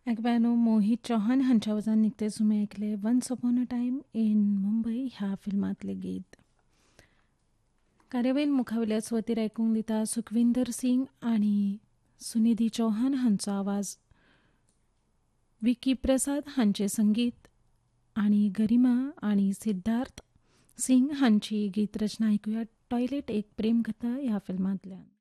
एकब्यानो मोहित चौहान हांच्या वजान निकते सुमे ऐकले once upon a time in Mumbai ह्या फिल्मांतले गीत. कार्यावळीन मुखावेल्या सुवातेर आयकूंक दिता सुखविंदर सिंग आनी सुनिधी चौहान हांचो आवाज, विकी प्रसाद हांचे संगीत आनी गरिमा आनी सिद्धार्थ सिंग हांची गीत रचना ऐकुया. टॉयलेट एक प्रेम कथा ह्या फिल्मांतल्यान.